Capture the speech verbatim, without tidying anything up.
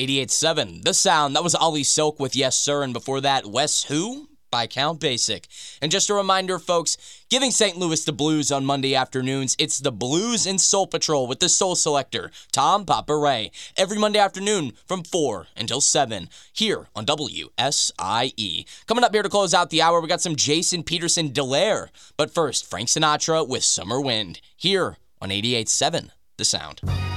eighty-eight seven, The Sound. That was Ollie Silk with Yes Sir, and before that, Wes Who? By Count Basic. And just a reminder, folks, giving Saint Louis the blues on Monday afternoons, it's the Blues and Soul Patrol with the Soul Selector, Tom Papa Ray, every Monday afternoon from four until seven, here on W S I E. Coming up here to close out the hour, we got some Jason Peterson Delaire. But first, Frank Sinatra with Summer Wind, here on eighty-eight seven, The Sound.